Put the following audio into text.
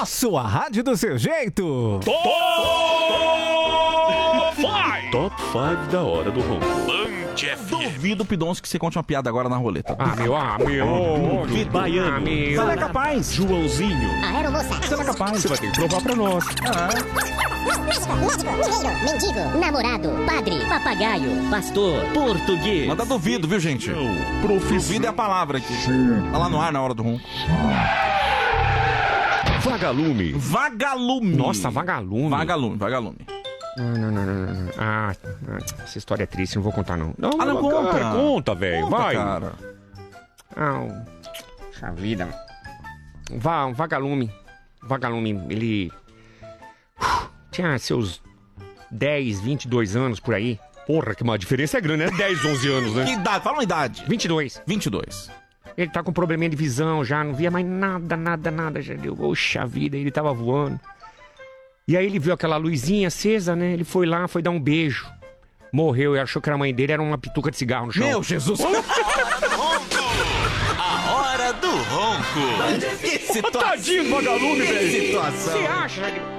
sua rádio do seu jeito. Top 5 da hora do ronco. Duvido, Pidoncio, que você conte uma piada agora na roleta. Baiano. Você não é capaz. Joãozinho. Aeromoça. Você não é capaz. Você vai ter que provar pra nós. Médico, mineiro, mendigo, namorado, padre, papagaio, pastor, português. Manda duvido, viu, gente? Não, Duvido é a palavra aqui. Tá lá no ar na hora do ronco. Vagalume. Vagalume. Nossa, vagalume. Vagalume. Não. Ah, essa história é triste, não vou contar, não. Não conta. Cara, conta, velho. Conta, Vai. cara. Puxa vida. Vagalume, ele tinha seus 10, 22 anos por aí. Porra, que uma diferença é grande, né? 10, 11 anos, Que né? idade? Fala uma idade. 22. 22. Ele tá com probleminha de visão já, não via mais nada, já deu. Oxa vida, ele tava voando. E aí ele viu aquela luzinha acesa, né? Ele foi lá, foi dar um beijo. Morreu e achou que a mãe dele era uma pituca de cigarro no chão. Meu Jesus. A hora do ronco. Que situação. Tadinho do vagalume, velho. Que situação. Você acha, velho?